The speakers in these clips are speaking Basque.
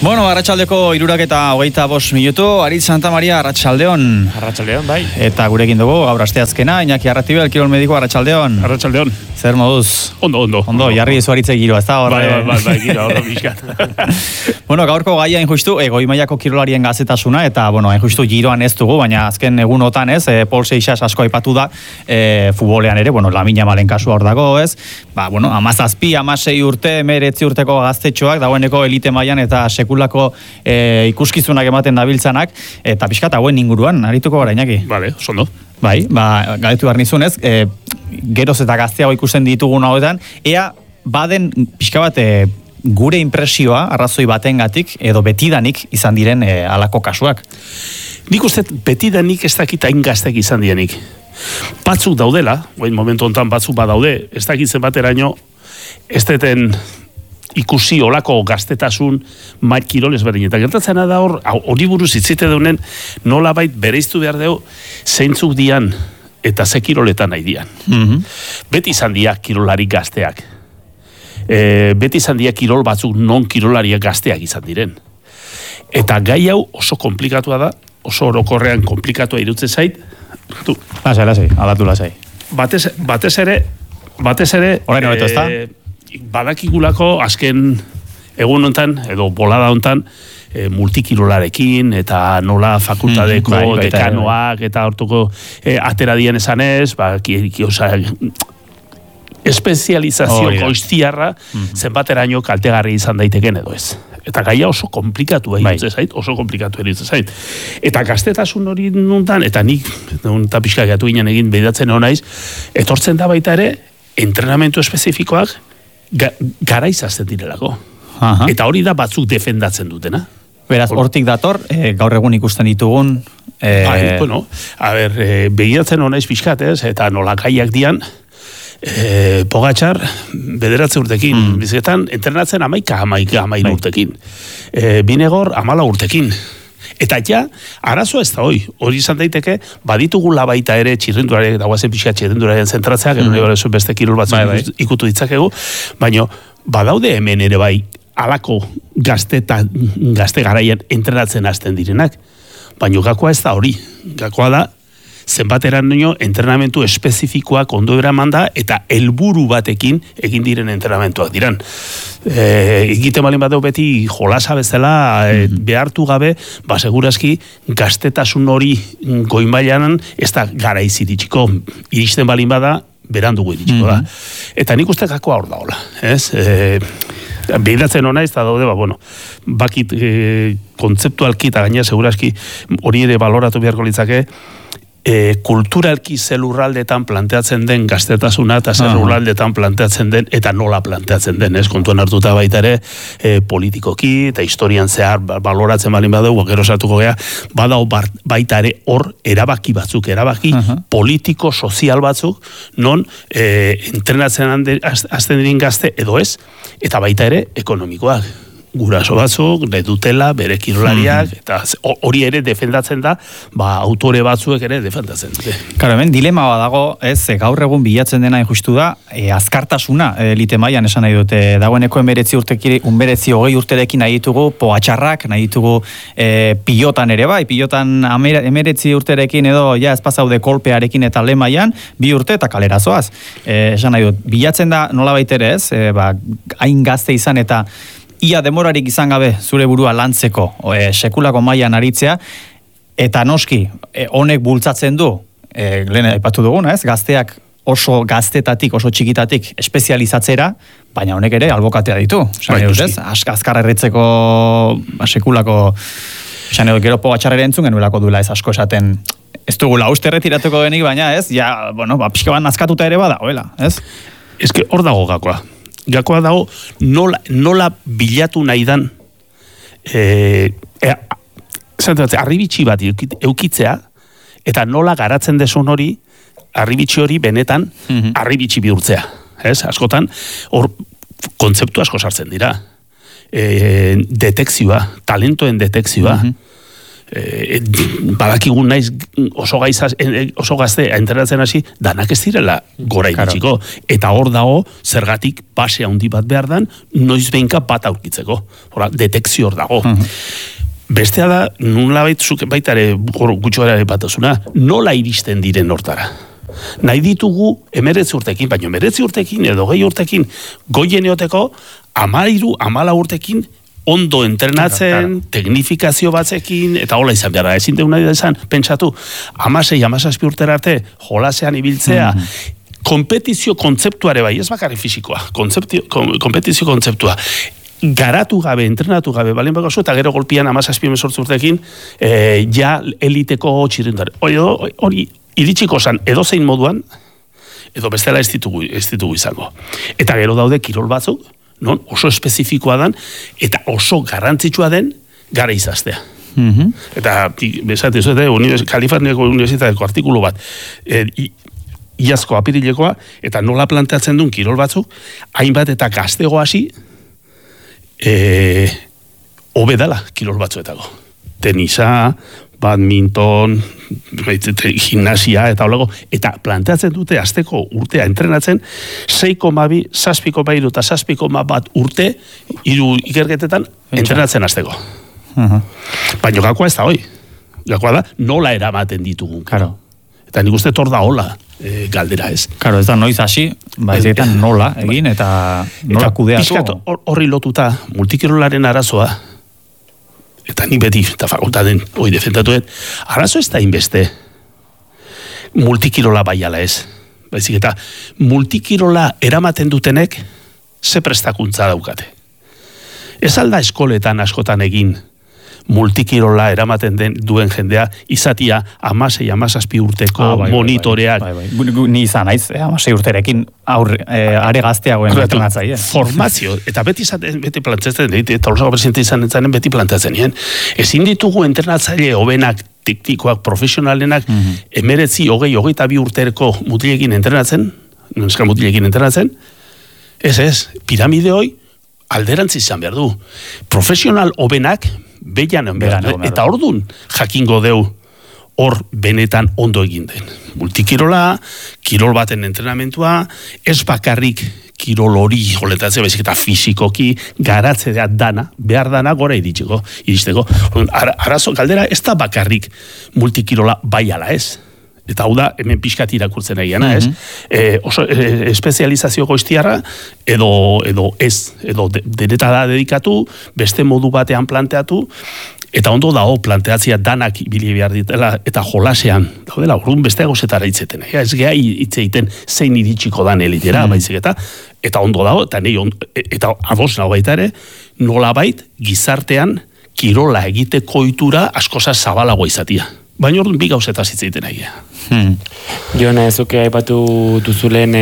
Bueno, arratsaldeko 3:25, Aritz Santa Maria, arratsaldeon. Arratsaldeon, bai. Eta gurekin dugu, gaur asteazkena, Iñaki Arratibel, kirol mediko, arratsaldeon. Arratsaldeon. Zer moduz? Ondo. Jarri izu Aritze giroa, ez da horre? Bai, giroa, horre bizkat. Bueno, gaurko gaia injustu, goi mailako kirolarien gazetasuna, eta, injustu giroan ez dugu, baina azken egunotan ez, Paul Seixas asko aipatu da, futbolean ere, Lamine Yamalen kasua hor dago, ez? 17, 16 urte, 19 urteko gaztetxoak, dagoeneko elite mailan eta sekulako ikuskizunak ematen dabiltzanak, eta pixkat hauen inguruan, arituko gara, Iñaki? Vale, ondo. Bai, galetu behar nizunez, geroz eta gazteago ikusten ditugun hauetan, ea baden pixka bat gure impresioa arrazoi batengatik edo betidanik izan diren halako kasuak. Nik uste betidanik ez dakit hain gaztek izan dienik. Batzuk daudela, momentu hontan batzuk badaude, ez dakitzen bateraino, ez deten ikusi olako gaztetasun mail kirol ezberdin. Eta gertatzen da hori buruz itzite deunen, nolabait bereiztu behar dugu zeintzuk dian eta ze kiroletan nahi dian. Beti izan diak kirolari gazteak. Beti izan diak kirol batzuk non kirolariak gazteak izan diren. Eta gai hau oso komplikatua da, oso orokorrean komplikatua irutzen zait. Lasai, alatu lasai. Batez ere, orain hobeto, ezta? Badakigulako azken egun hontan edo bolada hontan multikirolarekin eta nola fakultadeko dekanoak eta hortuko atera dien esanez, espezializazio koiztiarra zenbateraino kaltegarri izan daiteken edo ez. Eta gaia oso komplikatu eritzen zait, Eta gaztetasun hori nuntan, eta nik, eta pixka gatu ginen egin behidatzen honaiz, etortzen da baita ere, entrenamentu espezifikoak garaiz azten direlako. Eta hori da batzuk defendatzen dutena. Beraz, hortik dator, gaur egun ikusten ditugun... Behidatzen honaiz pixkatez, eta nola gaiak dian, Pogačar, 9 urtekin, biziketan, entrenatzen 11 urtekin. Binegor, 14 urtekin. Eta ja, arazoa ez da hori izan daiteke, baditugula baita ere txirrindulariak, dagoazen pixka txirrindulariak zentratzea, gero beste kirol batzuk ikutu ditzakegu, baina badaude hemen ere bai, alako gazte garaian entrenatzen hasten direnak. Baina gakoa ez da hori, gakoa da, zenbateran nio entrenamentu espezifikoak ondo eraman da eta helburu batekin egin diren entrenamentuak diran. Egite malin badeu beti jolasa bezala behartu gabe, segurazki gaztetasun hori goimailan ez da garaiz iritsiko. Iristen balin bada, berandugu iritsiko da. Eta nik uste gakoa hor daola. Behiratzen hona ez da daude, bakit kontzeptualki eta gaina segurazki hori ere baloratu beharko litzake, kulturalki ze lurraldetan planteatzen den gaztetasuna eta ze lurraldetan planteatzen den eta nola planteatzen den, kontuan hartuta baita ere politikoki eta historian zehar baloratzen balin badugu, gero sartuko gea, badao baita ere hor erabaki politiko, sozial batzuk, non entrenatzen hasten diren gazte edo ez, eta baita ere ekonomikoak. Guraso batzuk, dutela, bere kirolariak, eta hori ere defendatzen da, autore batzuek ere defendatzen dute. Karo, hemen dilema badago, gaur egun bilatzen dena injustu da, azkartasuna elite mailan esan nahi dute, dagoeneko 20 urterekin nahi ditugu, Pogačarrak, nahi ditugu pilotan ere bai, pilotan 19 urterekin edo, ez pasaude kolpearekin eta lehen mailan, 2 urte eta kalerazoaz. Esan nahi dut, bilatzen da nola baitere ez, hain gazte izan eta ia demorarik izan gabe zure burua lantzeko sekulako mailan aritzea, eta noski, honek bultzatzen du, lehen aipatu duguna, gazteak oso gaztetatik, oso txikitatik espezializatzera, baina honek ere albokatea ditu. Azkar erretzeko sekulako, gero Pogačarrera entzun genuelako duela ez asko esaten, ez dugula uste erretiratuko denik, baina pixka bat nazkatuta ere bada, ez? Ez que hor dago gakoa. Gakoa dago nola bilatu nahi dan arribitxi bat eukitzea eta nola garatzen desun hori arribitxi hori benetan arribitxi bihurtzea. Askotan hor kontzeptu asko sartzen dira. Detekzioa, talentoen detekzioa. badakigun naiz oso gazte entrenatzen hasi, danak ez direla gora iritsiko. Eta hor dago, zergatik base handi bat behar dan, noiz behinka bat aurkitzeko. Detekzio hor dago. Bestea da, nula baita ere gutxoara batazuna, nola iristen diren hortara. Nahi ditugu 19 urtekin, baina 19 urtekin edo 20 urtekin goien eoteko 13-14 urtekin ondo entrenatzen, teknifikazio batzekin, eta hola izan behar da. Ezin deuna izan, pentsatu, 16-17 urtera arte jolasean ibiltzea, kompetizio kontzeptuare bai, ez bakarri fisikoa, kompetizio kontzeptua, garatu gabe, entrenatu gabe, balen bako eta gero golpian 17-18 urtekin, ja eliteko txirrindar. Hori iritsiko zan, edo zein moduan, edo bestela ez ditugu izango. Eta gero daude kirol batzuk, non oso espezifikoa dan, eta oso garrantzitsua den gara izaztea. Eta, besat, Kaliforniako Universitateko artikulu bat, iazko apirilekoa, eta nola planteatzen duen kirol batzuk, hainbat eta gaztego hasi, hobe dala kirol batzuetako. Tenisa, badminton, gimnasia, eta holago, eta planteatzen dute azteko urtea entrenatzen, 6,2, 6,2 eta 6,1 urte, 3 ikerketetan entrenatzen azteko. Baina gakoa ez da hoi. Gakoa da, nola eramaten ditugun. Claro. Eta nik uste tor da hola galdera ez. Claro, ez da noiz hasi, baizetan nola egin, eta nola kudeatu. Horri lotuta, multikirolaren arazoa, eta nik beti, eta fakultaten hoi defendatuet, arazo ez da inbeste multikirola baiala ez. Baizik eta multikirola eramaten dutenek ze prestakuntza daukate. Ez alda eskoletan askotan egin multikirola eramaten duen jendea izatia 16-17 urteko monitoreak. Ni izan naiz, 16 urterekin are gazteagoen entrenatzaile. Formazio, eta beti planteatzen, eta osago presidente izan entzanen beti planteatzen nien. Ezin ditugu entrenatzaile hobenak, teknikoak, profesionalenak, 19, 20, 22 urtereko mutilekin entrenatzen, neska mutilekin entrenatzen, ez, piramide hoi alderantz izan behar du. Profesional hobenak, behian behar du. Eta ordun jakingo deu hor benetan ondo egin den. Multikirola, kirol baten entrenamentua, ez bakarrik kirol hori joletatzea, baizik eta fisikoki garatzea dana, behar dana gora iristeko. Arazo galdera ez da bakarrik multikirola bai ala ez. Eta hau da, hemen pixkat irakurtzen egiana, ez? Oso espezializazio goiztiarra, edo ez, edo deneta da dedikatu, beste modu batean planteatu, eta ondo dago planteatzia danak ibili behar ditela, eta jolasean, daudela, orduan beste gozetara hitzeten. Ez geha hitz egiten zein iritsiko dan elitera, baizik eta ondo dago, eta ados nago baita ere, nolabait gizartean kirola egiteko ohitura askosa zabalago izatia. Baina orduan bi gauzetaz hitz egiten egia. Jona, zuke aipatu duzulen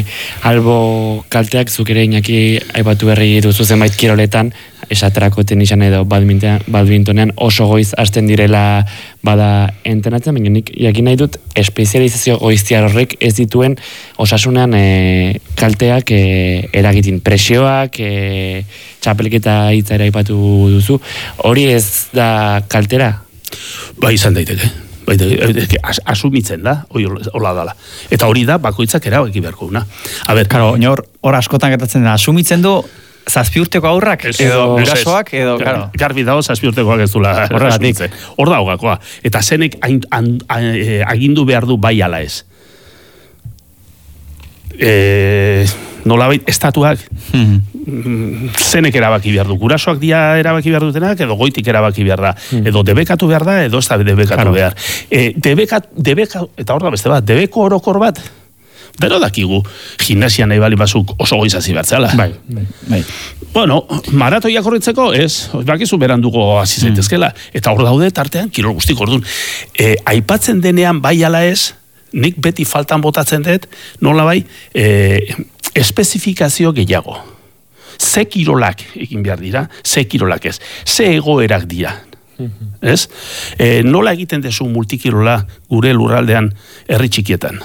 albo kalteak, zuk ere Iñaki aipatu berri duzu zenbait kiroletan, esaterako tenisan edo badmintonean oso goiz hasten direla bada entrenatzen, baina nik jakin nahi dut espezializazio goiztiar horrek ez dituen osasunean kalteak eragitin, presioak, txapelketa hitza ere aipatu duzu, hori ez da kaltera? Bai, izan daiteke. Asumitzen da, hola dala. Eta hori da, bakoitzak erabaki beharko una. A ber, claro, hor askotan gertatzen da, asumitzen du 7 urteko aurrak, edo gurasoak, edo, claro. Garbi dago 7 urtekoak ez dula asumitzen. Hor da hogakoa. Eta zenek agindu behar du bai ala ez. Nolabait, estatuak zenek erabaki behar du. Gurasoak dia erabaki behar dutenak, edo goitik erabaki behar da. Edo debekatu behar da, edo ez da debekatu behar. Eta hor da beste bat, debeko orokor bat, dero dakigu, gimnasia nahi bali bazuk oso goizazi bertzala. Bai. Bueno, maratoiak horretzeko, ez, bakizu beranduko hasi zaitezkela. Eta hor daude tartean, kirol guztik orduan. Aipatzen denean bai ala ez, nik beti faltan botatzen dut, nola bai, espezifikazio gehiago. Ze kirolak egin behar dira, ze kirolak ez. Ze egoerak dira. Ez? Nola egiten dezu multikirola gure lurraldean herri txikietan?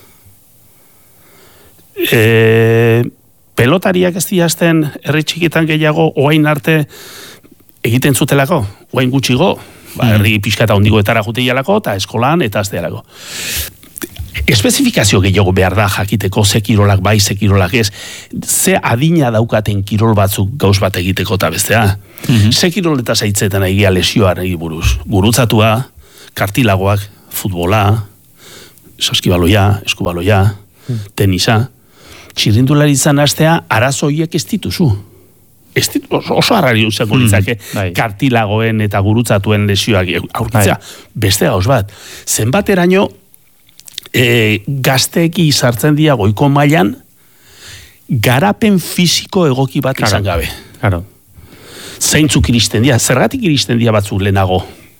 Pelotariak ez diazten herri txikietan gehiago oain arte egiten zutelako, oain gutxigo, herri pixkata ondikoetara juteialako, eta eskolan, eta aztealako. Espezifikazio gehiago behar da jakiteko ze kirolak bai, ze kirolak ez, ze adina daukaten kirol batzuk gauz bat egiteko eta bestea. Ze kiroleta zaitzetan egia lesioaren buruz. Gurutzatua, kartilagoak, futbola, saskibaloia, eskubaloia, tenisa, txirrindularitzan astea arazoiek ez dituzu. Oso harrari uzako litzake kartilagoen eta gurutzatuen lesioak aurkitzea. Beste gauz bat. Zenbateraino gazteeki sartzen dira goiko mailan garapen fisiko egoki bat izan gabe. Claro. Zeintzuk iristen dira, zergatik iristen dira batzuk lehenago.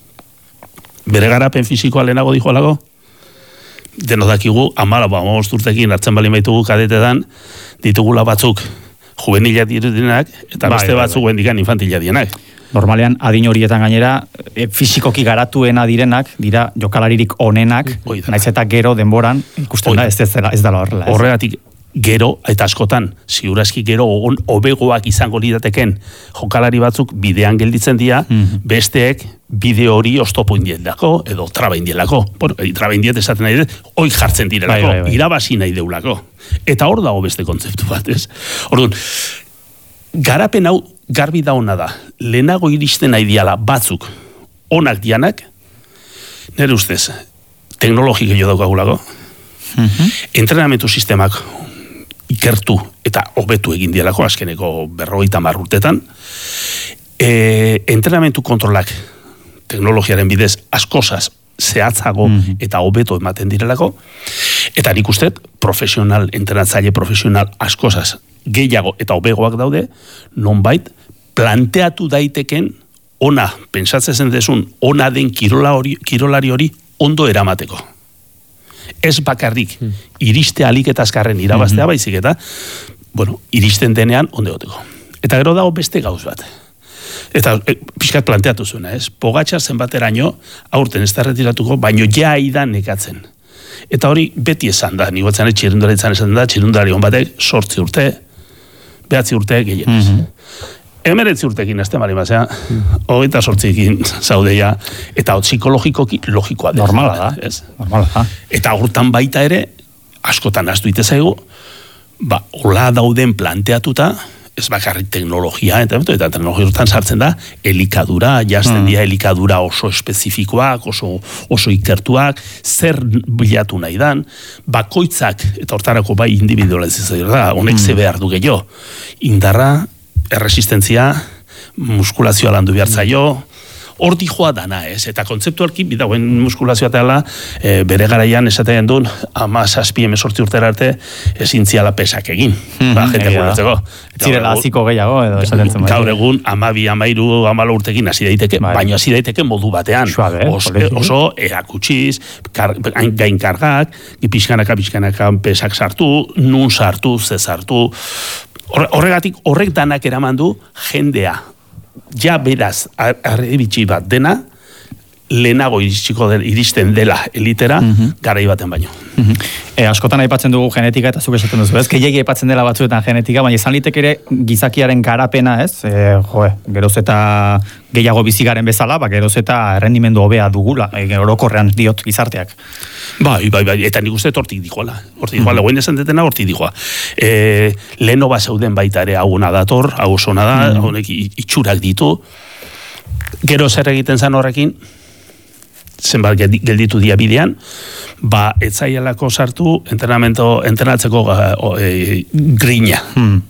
Bere garapen fisikoa lehenago dijo alago? Deno dakigu, 15 urtekin hartzen bali maitugu kadetetan, ditugula batzuk juvenila direnak, eta beste batzuk bendikan infantila dienak. Normalean, adin horietan gainera, fisikoki garatuena direnak, dira jokalaririk onenak, naiz eta gero denboran, ikusten da, ez dela horrela. Horregatik, gero, eta askotan, ziurazki gero hobegoak izango lirateken jokalari batzuk bidean gelditzen dira, besteek bide hori oztopo indielako, edo traba indielako. Bueno, traba indiet esaten nahi dut, hoi jartzen direlako, irabazi nahi deulako. Eta hor dago beste kontzeptu bat, ez? Orduan, garapen hau garbi da hona da, lehenago iristen nahi diala batzuk onak dianak, nire ustez, teknologik jo daukagulako, entrenamentu sistemak ikertu eta hobetu egin dialako, azkeneko 50 urtetan, entrenamentu kontrolak teknologiaren bidez askozaz zehatzago eta hobeto ematen direlako, eta nik uste profesional, entrenatzaile profesional askozaz gehiago eta hobegoak daude, nonbait planteatu daiteken ona, pentsatzen dezun, ona den kirolari hori ondo eramateko. Ez bakarrik, iriste alik eta azkarren irabaztea baizik eta, bueno, iristen denean ondo goteko. Eta gero dago beste gauz bat. Eta pixkat planteatu zuena, ez? Pogačar zenbateraino, aurten ez da retiratuko, baino ja aidan nekatzen. Eta hori beti esan da, nik batzen txirrindulari esan da, txirrindulari hon batek 8 urte, 9 urte gehienez. 19 urtekin azte mari mazea, 28ekin zaudeia, eta psikologikoki logikoa da. Normala da, ez? Normala da. Eta hortan baita ere, askotan astu ite zaigu, hola dauden planteatuta, ez bakarrik teknologia, eta teknologia hortan sartzen da, elikadura, jazten dira elikadura oso espezifikoak, oso ikertuak, zer bilatu nahi dan, bakoitzak, eta hortarako bai individualizazioa da, honek ze behar du gehiago, indarra, erresistentzia, muskulazioa landu behar zaio, hor dijoa dana, ez? Eta kontzeptualki, bidauen muskulazioa dela, bere garaian esaten duen, 17-18 urtera arte, ezin ziala pesak egin. Jente guretzeko. Zirela aziko gehiago, edo esaten zen. Gaur egun, 12, 13, 14 urtekin hasi daiteke, baina hasi daiteke modu batean. Oso erakutsiz, gainkargak, pixkanaka pesak sartu, nun sartu, ze sartu. Horregatik, horrek danak eraman du jendea. Ja beraz, arrebitxi bat dena, lehenago iristen dela elitera, garai baten baino. Askotan aipatzen dugu genetika eta zuk esaten duzu, ez? Gehiegi aipatzen dela batzuetan genetika, baina izan litek ere gizakiaren garapena, ez? Geroz eta gehiago bizigaren bezala, geroz eta errendimendu hobea dugula, orokorrean diot gizarteak. Bai, eta nik uste hortik dijoala. Goen esan detena hortik dijoa. Leheno bat zeuden baita ere haguna dator, hau zona da, honek itxurak ditu. Gero zer egiten zan horrekin, zenbat gelditu dia bidean, etzaielako sartu entrenatzeko grina.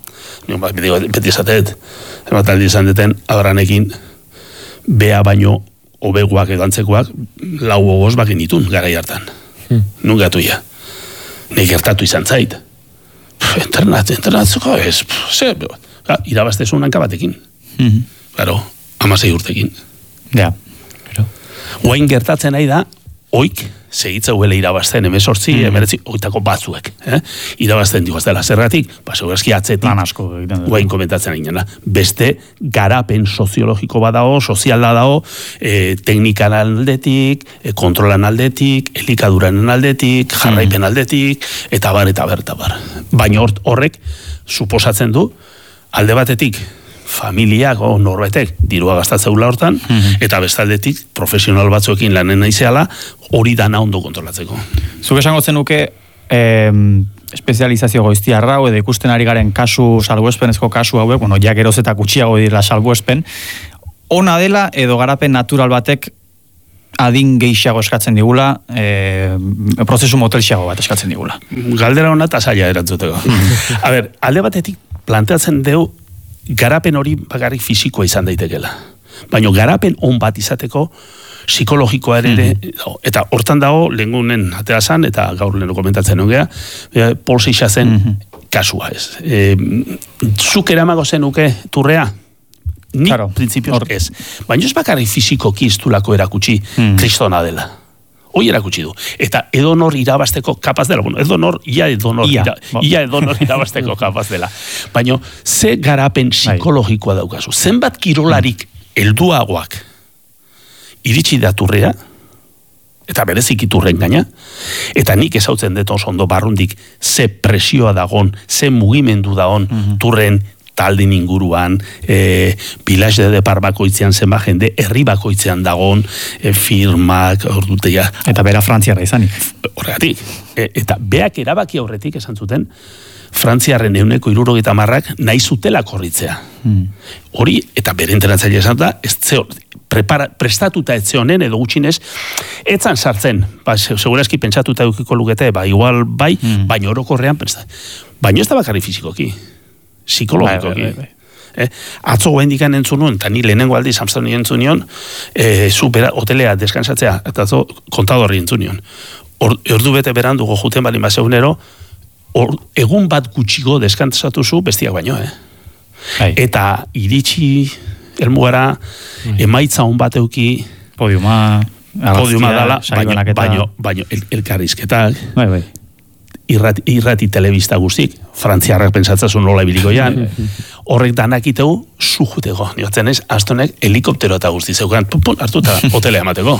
Beti esatet, zenbat aldi izan deten, abranekin, bea baino hobeguak edo antzekoak, 4 ogoz bakin ditun, garai hartan. Nun gatu ja. Nik gertatu izan zait. Entrenatzeko ez. Irabaztezu nanka batekin. Claro, 16 urtekin. Ja. Oain gertatzen nahi da, oik, segitza huele irabazten, 18, 19, oitako batzuek. Irabazten digo, ez dela zergatik, segurazki atzetik, oain komentatzen egin da. Beste, garapen soziologiko badao, sozial badao, teknikan aldetik, kontrolan aldetik, elikaduran aldetik, jarraipen aldetik, eta bar. Baina horrek, suposatzen du, alde batetik, familiak o norbetek dirua gastatzeula hortan, eta bestaldetik profesional batzuekin lanen naizeala, hori dana ondo kontrolatzeko. Zuk esango zenuke, espezializazio goiztiarra, edo ikusten ari garen kasu, salbuespenezko kasu hauek, bueno, ja geroz eta gutxiago dira salbuespen, ona dela edo garapen natural batek adin gehiago eskatzen digula, prozesu motelxiago bat eskatzen digula. Galdera hona eta zaila erantzuteko. A ber, alde batetik planteatzen deu garapen hori bakarrik fisikoa izan daitekela. Baina garapen on bat izateko psikologikoa ere, eta hortan dago lehengunen ateazan, eta gaur lehenu komentatzen nugea, Paul Seixasen kasua ez. Zuk eramago zenuke turrea? Ni, claro, prinsipioz ez. Baina ez bakarrik fisikoki iztulako erakutsi kristona dela. Hoi erakutsi du. Eta edonor irabasteko kapaz dela. Bueno, edonor irabasteko kapaz dela. Baina ze garapen psikologikoa daukazu. Zenbat kirolarik helduagoak iritsi da turrea, eta berezik iturren gaina, eta nik ezautzen dut oso ondo barrundik ze presioa dagon, ze mugimendu dagon turren taldin inguruan, Bilaz de Depar bakoitzean zenba jende, herri bakoitzean dagon, firmak, ordutea. Eta bera frantziarra izanik. Horregatik. Eta beak erabaki aurretik esan zuten, Frantziarren 70% nahi zutela korritzea. Hori, eta bere entrenatzaile esan da, prestatuta etze honen, edo gutxinez, etzan sartzen, segurazki pentsatuta eukiko lukete, igual bai, baina orokorrean prestatu. Baina ez da bakarri fizikoki. Psikologikoki. Atzo goendikan entzun nuen, eta ni lehenengo aldiz Amsterdam entzun nion, hotelea deskansatzea, eta atzo kontadorri entzun nion. Ordu bete berandu gojuten bali mazeunero, egun bat gutxiko deskantzatu zu bestiak baino, Eta iritsi elmugara, emaitza hon bat euki, podiuma dala, baino elkarrizketak, irrati telebista guztik, frantziarrak pentsatzazun nola ibilikoian, horrek danakiteu sujuteko. Niotzen ez, astonek helikoptero eta guzti zeukan, hartuta hotelea emateko.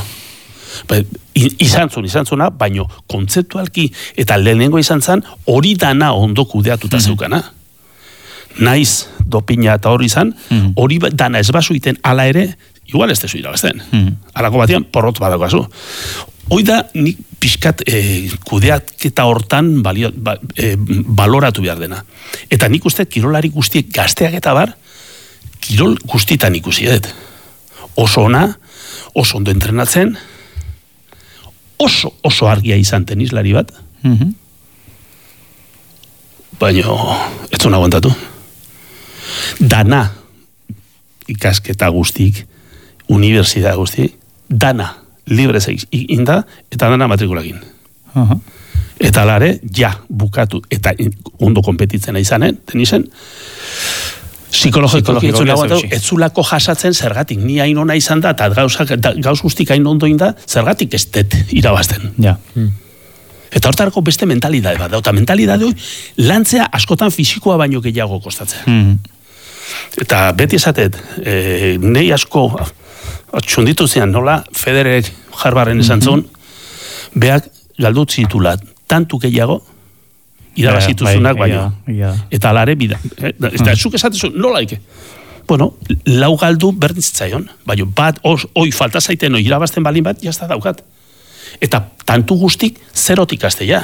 Izantzuna, baino kontzeptualki eta lehenengo izan zan, hori dana ondo kudeatuta zeukana. Naiz dopina eta hori izan, hori dana ez basu iten ala ere, igual ez tezu irabazten. Alako batean, porrot badakoazu. Hoi da, nik pixkat kudeaketa hortan baloratu behar dena. Eta nik uste, kirolari guztiek gazteak eta bar, kirol guztietan ikusi edet. Oso ona, oso ondo entrenatzen, oso argia izan tenislari bat, baina ez zuen aguantatu. Dana ikasketa guztik, universidad guztik, dana libre zeiz inda, eta dana matrikulakin. Eta alare, ja, bukatu, eta ondo kompetitzen izanen, tenisen, psikologikoki ez zulako jasatzen zergatik, ni hain ona izan da, eta gauz guztik hain ondo inda, zergatik ez det irabazten. Ja. Eta hortarako beste mentalidade bat da, eta mentalidade hori lantzea askotan fisikoa baino gehiago kostatzen. Eta beti esatet, nei asko txunditu zean, nola, Federerek Harvarden esan zuen, beak galdut zitula tantu gehiago, irabazituzunak baino. Eta alare bida. Eta zuk esatezu, nola ike? Bueno, lau galdu berdin zitzaion, baina bat, oi falta zaiten, irabazten balin bat, jazta daukat. Eta tantu guztik zerotik azteia.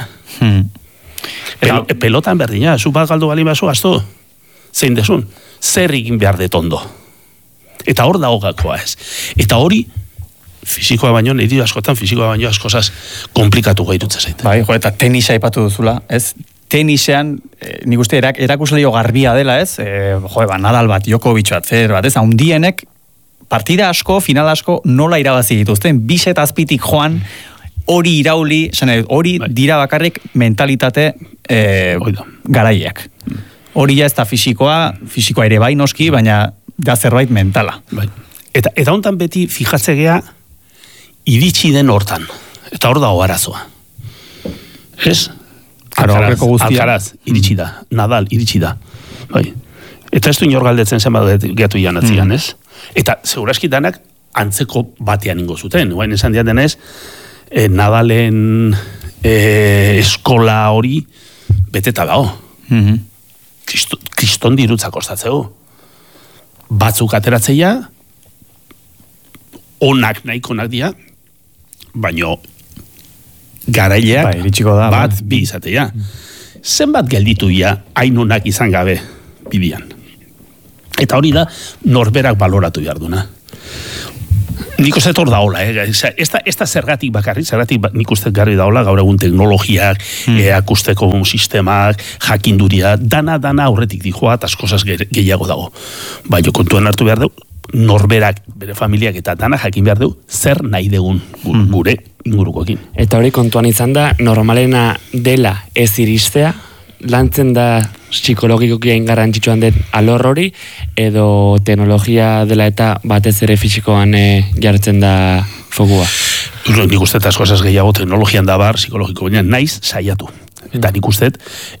Pelotan berdina, zu bat galdu balin bazu, azto, zein desun, zer egin behar detondo. Eta hor da hogakoa ez. Eta hori, fizikoa baino, niri askotan fizikoa baino askozaz komplikatu gaitutza zaite. Bai, eta tenisa aipatu duzula, ez? Tenisean, nik uste erakusleio garbia dela, ez? Nadal bat, Djokovic bat, Federer bat, ez? Haundienek, partida asko, final asko, nola irabazi dituzten, biset azpitik joan, hori irauli, hori dira bakarrik mentalitate garaiak. Hori ja ez da fisikoa ere bai noski, baina da zerbait mentala. Eta hontan beti fijatzegea iritsi den hortan. Eta hor dago arazoa. Ez? Alcaraz iritsi da. Nadal iritsi da. Eta ez du inor galdetzen zenbat gehiatu janatzian, ez? Eta segurazki danak antzeko batean ingo zuten. Guain esan diaten ez, Nadalen eskola hori beteta dago. Kriston dirutza kostatzeu. batzuk ateratzeia, onak nahikonak dira, baino garaileak bat bi izatea. Zenbat gelditu ia hainunak izan gabe bidian. Eta hori da norberak baloratu behar duna. Nik uste hor daola, ez da zergatik bakarrik, nik uste garri daola, gaur egun teknologiak, akusteko sistemak, jakinduria, dana aurretik dijoa, eta askozaz gehiago dago. Baina kontuan hartu behar dugu, norberak, bere familiak eta dana jakin behar du, zer nahi degun gure ingurukoekin. Eta hori kontuan izan da, normalena dela ez iristea, lantzen da psikologikoki hain garrantzitsuan den alor hori, edo teknologia dela eta batez ere fisikoan jartzen da fogua? Nik uste eta askozaz gehiago teknologian da bar, psikologiko baina naiz saiatu. Eta nik uste,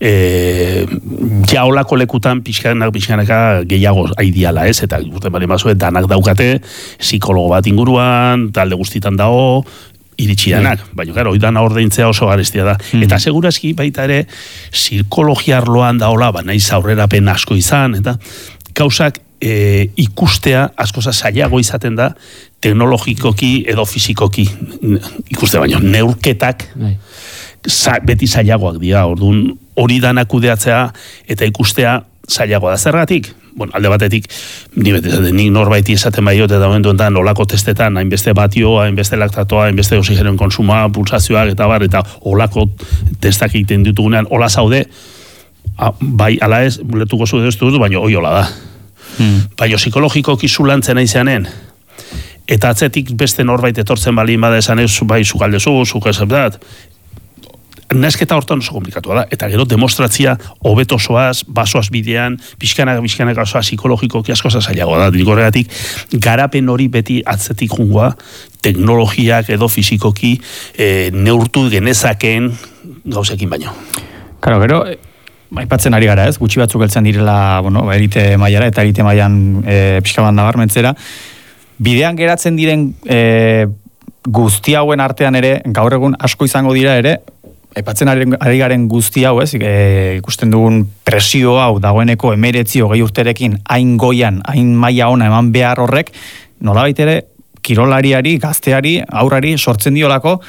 jaolako lekutan pixkanaka gehiago aidiala, ez? Eta urte bali mazue, danak daukate, psikologo bat inguruan, talde guztitan dago, iritsianak, baina gara, oidana ordaintzea oso garestia da. Eta segurazki baita ere, psikologia arloan daola, naiz aurrerapen asko izan, eta gauzak ikustea askoza zailago izaten da, teknologikoki edo fizikoki ikuste baino, neurketak beti zailagoak dira, orduan hori danak kudeatzea eta ikustea zailagoa da. Zergatik? Bueno, alde batetik, nik norbaiti esaten baiote da momentuetan olako testetan, hainbeste batio, hainbeste laktatoa, hainbeste oxigenoen konsuma, pulsazioak eta bar, eta olako testak egiten ditugunean, hola zaude, bai, ala ez, buletuko zaude ez dut, baina hoi hola da. Baina psikologikoki zulantzen aizanen, eta atzetik beste norbait etortzen balin bada esan ez, bai, zukaldezu, zukazabdat, nesketa hortan oso komplikatua da, eta gero demostratzia hobeto zoaz, basoaz bidean, pixkanak osoa psikologikoki asko zailagoa da. Horregatik, garapen hori beti atzetik jungoa, teknologiak edo fizikoki neurtu genezakeen gauzekin baino. Karo, gero, aipatzen ari gara ez, gutxi batzuk heltzen direla, elite mailara eta elite mailan pixka bat nabarmentzera, bidean geratzen diren guzti hauen artean ere, gaur egun asko izango dira ere, aipatzen ari garen guzti hau, ez, ikusten dugun presio hau dagoeneko 19-20 urterekin hain goian, hain maila ona eman behar horrek, nolabait ere kirolariari, gazteari, aurrari sortzen diolako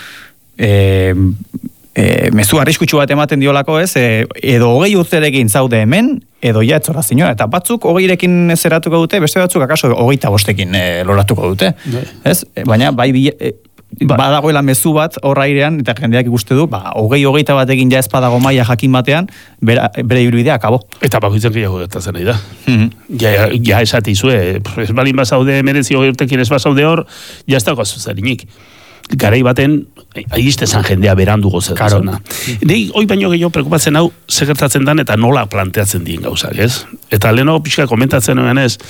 mezu arriskutsu bat ematen diolako, ez, edo 20 urterekin zaude hemen, edo ja etzora zinora, eta batzuk 20rekin zeratuko dute, beste batzuk akaso 25ekin loratuko dute, ez? Baina bai badagoela mezu bat horra airean, eta jendeak ikuste du, 20-20 batekin ja ez badago maila jakin batean, bere ibilbidea akabo. Eta bakoitzen gehiago gertatzen nahi da. Ja esate izue, ez balin bazaude merezi 20 urtekin ez bazaude hor, ja ez dago azuzarinik. Garai baten, aigiste zan jendea berandu gozatzen. Nei, hoi baino gehiago prekupatzen hau, segertatzen dan eta nola planteatzen dien gauzak, ez? Eta lehenago pixka komentatzen nuen ez,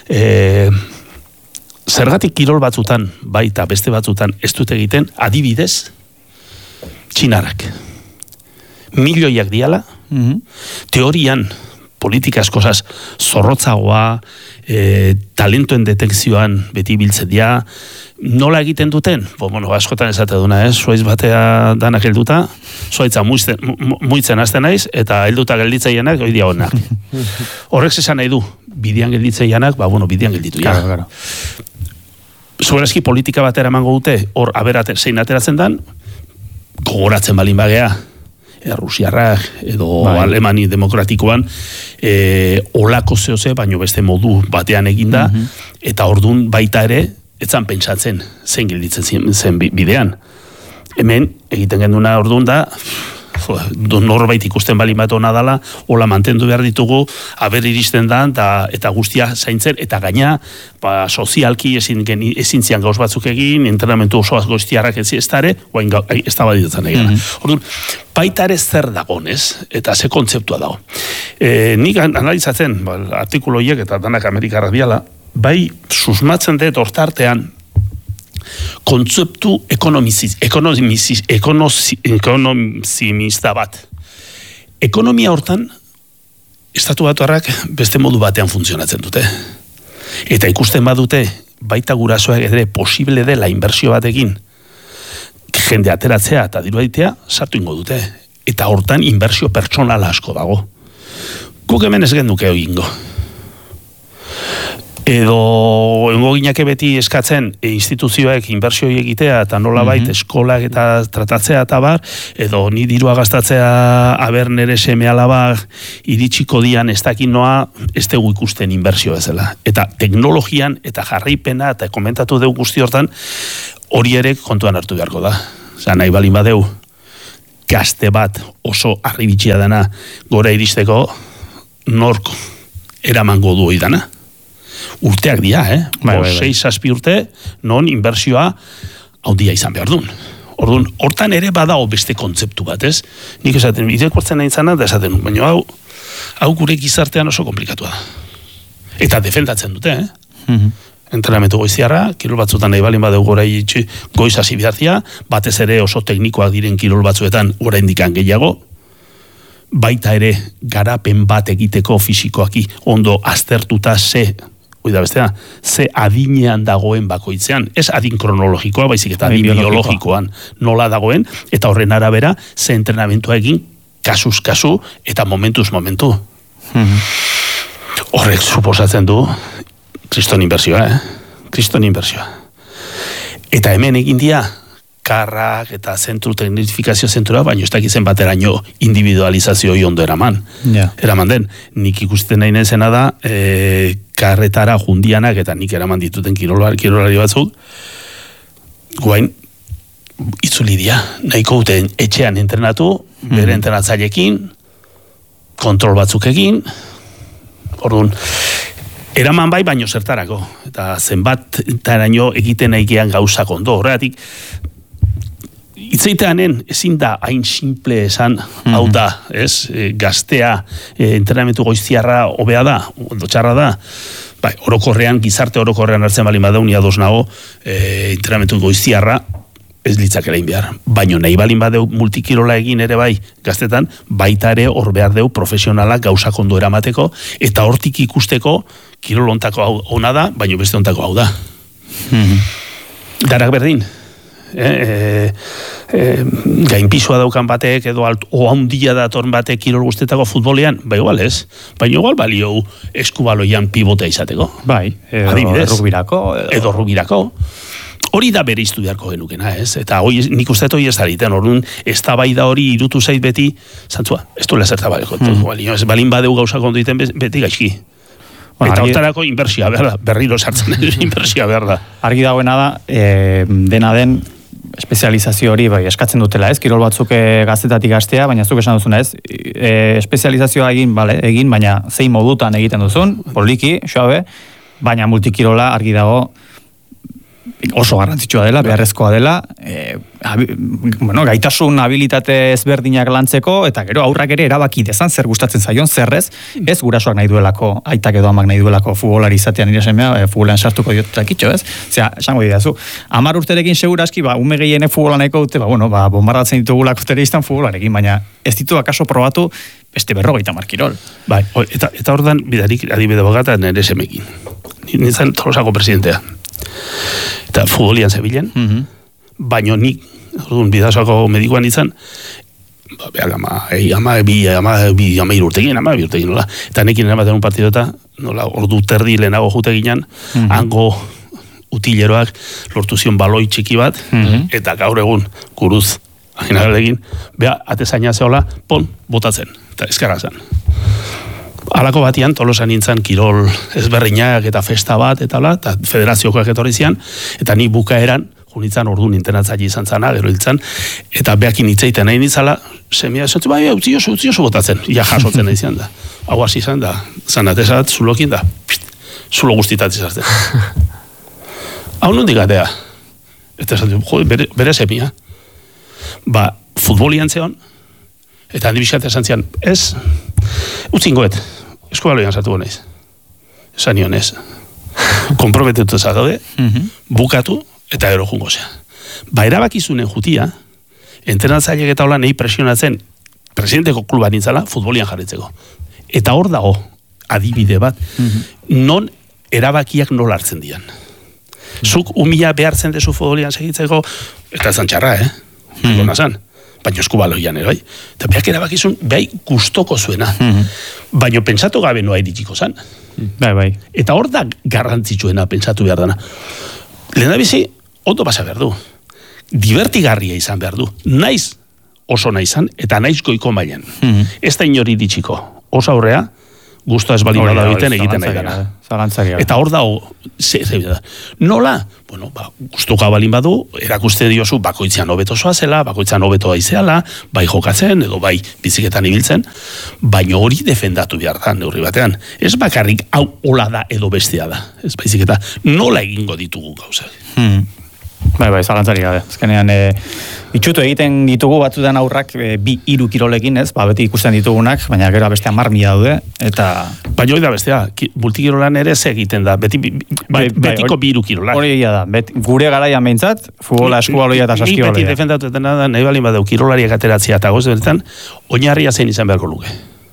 zergatik kirol batzutan, baita beste batzutan ez dut egiten, adibidez, txinarak. Milioiak diala, teorian, politika askozaz, zorrotzagoa, talentuen detekzioan beti biltzen dira, nola egiten duten? Askotan esate duna, zuaiz batea danak helduta, zuaitza muitzen hasten naiz, eta helduta gelditzaianak, hoi dia honak. Horrek esan nahi du, bidean gelditzaianak, bidean gelditu. Claro. Zuberazki politika batera emango dute, hor zein ateratzen dan, gogoratzen balin bagea, Rusiarrak edo Alemani demokratikoan olako zehose, baino beste modu batean eginda, eta ordun baita ere, etzan pentsatzen zein gelditzen zen bidean. Hemen, egiten genduna ordun da, norbait ikusten bali bat hona dala, hola mantendu behar ditugu, haber iristen da, eta guztia zaintzen, eta gaina, sozialki ezin zian gauz batzuk egin, entrenamentu oso goiztiarrak ez dare, guain ez da baditetzen egin. Orduan, baita ere zer dagoen, ez? Eta ze kontzeptua dago. Nik analizatzen, artikuloiek eta danak Amerikarrak diala, bai susmatzen dut hortartean, kontzeptu ekonomizimista bat. Ekonomia hortan, estatu batuarrak beste modu batean funtzionatzen dute. Eta ikusten badute, baita gurasoak ere posible dela inbertsio batekin, jende ateratzea eta diru aditea, sartu ingo dute. Eta hortan inbertsio pertsonala asko dago. Guk hemen ez genduke egingo. Edo engo ginake beti eskatzen instituzioek inbertsioi egitea eta nolabait eskolak eta tratatzea eta bar, edo ni dirua gastatzea aber nere seme alaba iritsiko dian ez dakin noa ez dugu ikusten inbertsio bezala. Eta teknologian eta jarraipena eta komentatu dugu guzti hortan hori ere kontuan hartu beharko da. Osa, nahi balin badeu gazte bat oso arribitxia dana gora iristeko nork eramango du dana. Urteak dira, 6-7 urte, non inbertsioa handia izan behar duen. Orduan, hortan ere badao beste kontzeptu bat, ez? Nik esaten, irakurtzen nahi zana, da esaten, baina hau gure gizartean oso komplikatua da. Eta defendatzen dute, entrenamentu goiziarra, kirol batzutan nahi balin badeu gora goiz hasi bihartia, batez ere oso teknikoak diren kirol batzuetan oraindikan gehiago, baita ere garapen bat egiteko fisikoaki ondo aztertuta ze adinean dagoen bakoitzean, ez adin kronologikoa, baizik eta adin biologikoan nola dagoen, eta horren arabera ze entrenamentua egin kasuz kasu eta momentuz momentu. Horrek suposatzen du kriston inbertsioa, kriston inbertsioa. Eta hemen egin dia karrak eta zentru teknifikazio zentrua, baina ez dakizen bateraino individualizazio ondo eraman. Eraman den, nik ikusten nahi nezena da, karretara jundianak eta nik eraman dituten kirolari batzuk, guain, itzuli dia, nahiko duten etxean entrenatu, bere entrenatzailekin, kontrol batzuk egin, orduan, eraman bai, baino zertarako, eta zenbat taraino egiten naikean gauzak ondo, horregatik, itzeiteanen ezin da hain simple esan, hau da, ez, gaztea, entrenamentu goiztiarra hobea da, ondo txarra da, bai, orokorrean, gizarte orokorrean hartzen balin badeu, ni ados nago, entrenamentu goiztiarra, ez litzakela behar. Baina nahi balin badeu multikirola egin ere bai gaztetan, baita ere hor behar deu profesionalak gauzak ondo eramateko, eta hortik ikusteko kirol ontako hona da, baina beste ontako hau da. Darak berdin. Gainpisua daukan batek edo handia datorn batek kirol guztetako futbolean, ba igual ez, baina igual balio eskubaloian pivotea izateko. Bai, edo rugirako. Hori da bere iztu beharko genukena, ez? Eta nik uste hori ez da diten, orduan ez da bai da hori irutu zait beti, zantzua, ez du lezerta ez balin badeu gauzak ondo diten beti gaizki. Eta hortarako inbertsioa behar da, berriro sartzen inbertsioa behar da. Argi dagoena da, dena den, espezializazio hori bai eskatzen dutela, ez? Kirol batzuk gaztetatik gaztea, baina zuk esan duzuna, ez? Espezializazioa egin, baina zein modutan egiten duzun, poliki, xoabe, baina multikirola argi dago oso garrantzitsua dela, beharrezkoa dela, gaitasun habilitate ezberdinak lantzeko, eta gero aurrak ere erabaki dezan zer gustatzen zaion, zerrez, ez gurasoak nahi duelako, aitak edo amak nahi duelako futbolari izatean nire semea, futbolean sartuko diotakitxo, ez? Zera, esango didazu, 10 urterekin seguraski, ume gehienek futbola nahiko dute, bombardatzen ditugulako telebistan futbolarekin, baina ez ditu akaso probatu beste 50 kirol. Bai, eta ordan bidarik adibide bogata nire semekin. Nintzen Tolosako presidentea. Eta futbolian zebilen, baino nik, bidazoako medikoan izan, ama irurtekin, nola. Eta nekin eramaten un partido eta, nola, ordu terdi lehenago jute ginen, hango utileroak lortu zion baloi txiki bat, eta gaur egun, kuruz, aginarekin, atezaina zehola, botatzen, eta eskarra zen. Halako batian, Tolosan nintzen kirol ezberdinak eta festa bat, eta federaziokoak etorri zian, eta ni bukaeran, junitzen orduan internatzaile izan zana, gero hiltzen, eta behakin hitzeiten nahi nintzala, semia esantzen, utzi oso botatzen, jasotzen nahi zian da. Hau hasi izan da, zanatezat, zulokin da, zulo guztitat izazten. Hau nondik atea? Eta esantzen, bere semia. Futbolian zeon, eta handi bizkat esan zian, ez, utzingoet, eskubaloian zatu honeiz. Esan nion ez. Komprometetu zadaude, bukatu, eta ero jungo zea. Erabakizunen jutia, entrenatzaileak eta hola nahi presionatzen, presidenteko kluba nintzala, futbolian jarritzeko. Eta hor dago, adibide bat, non erabakiak nola hartzen dian. Zuk umila behartzen dezu futbolian segitzeko, eta zantxarra, baina eskubaloian ere, bai. Eta beak erabakizun, bai gustoko zuena. Baina pentsatu gabe noa iritsiko zan. Bai. Eta hor da garrantzitsuena pentsatu behar dana. Lehendabizi, ondo pasa behar du. Divertigarria izan behar du. Naiz oso naizan, eta naiz goiko mailan. Ez da inori iritsiko. Oso aurrea, gustoa ez baldin bada egiten nahi dana. Eta hor da, nola? Bueno, gustuka balin badu, erakuste diozu bakoitzean hobeto zoazela, bakoitzean hobeto aizeala, bai jokatzen, edo bai biziketan ibiltzen, baina hori defendatu behar da, neurri batean. Ez bakarrik hau hola da edo bestea da. Ez baizik eta nola egingo ditugu gauzak. Bai, zalantzari gabe. Azkenean, itxutu egiten ditugu batzutan aurrak 2-3 kirolekin, ez? Beti ikusten ditugunak, baina gero bestea marmia daude, eta... Baina hori da bestea, multikirolan ere ze egiten da, betiko 2-3 kirolan. Hori egia da, gure garaian behintzat, futbola, eskubaloia eta saskibaloia. Beti defendatu eta da, nahi balin badeu kirolariak ateratzea eta goz, beretan, oinarria zein izan beharko luke.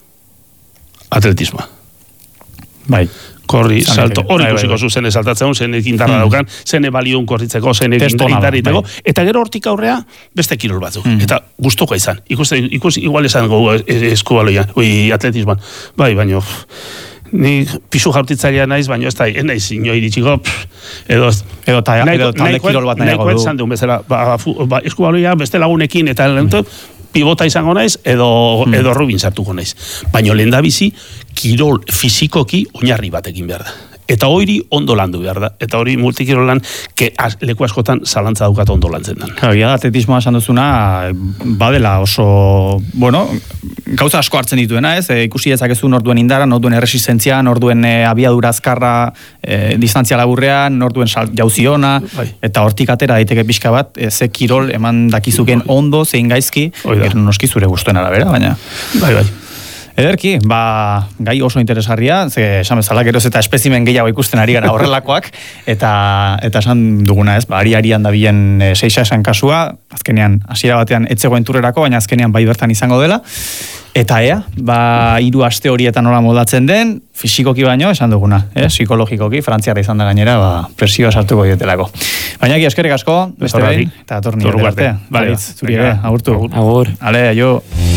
Atletismoa. Bai. Korri, salto, hori ikusiko zu zene saltatzen, zene kintarra daukan, zene balion korritzeko, zene kintarriteko, eta gero hortik aurrea beste kirol batzuk. Eta gustuko izan. Ikusi igual esan eskubaloian, atletismoan. Bai, baino, ni pisu jaurtitzailea naiz, baino ez da, naiz inoi iritsiko, edo talde kirol bat nahiago du. Esan duen bezala, eskubaloia beste lagunekin, eta pibota izango naiz, edo Rubin sartuko naiz. Baina lehendabizi, kirol fizikoki oinarri batekin behar da. Eta hori ondo landu behar da. Eta hori multikirolan, leku askotan zalantza daukat ondo lantzen den. Ja, atletismoa esan duzuna, badela oso, gauza asko hartzen dituena, ez? Ikusi dezakezu norduen indara, norduen erresistentzia, norduen abiadura azkarra, distantzia laburrean, norduen jauziona, eta hortik atera daiteke pixka bat, ze kirol eman dakizuken ondo, zein gaizki, noski zure gustuen arabera, baina... Bai. Ederki, gai oso interesgarria, ze esan bezala geroz eta espezimen gehiago ikusten ari gara horrelakoak, eta esan duguna ez, ari-arian dabilen Seixa esan kasua, azkenean hasiera batean etzegoen turrerako, baina azkenean bai bertan izango dela, eta 3 aste horietan nola moldatzen den, fisikoki baino, esan duguna, psikologikoki, frantziarra izan da gainera, presioa sartuko dietelako. Baina eskerrik asko, beste behin, eta torni arte. Zuri ere, agurtu. Agur. Ale, jo.